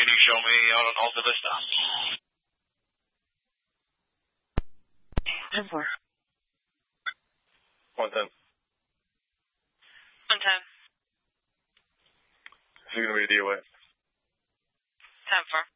can you show me out on Alta Vista? 10-4. 110. 110. Who's going to be the DOA? 10-4.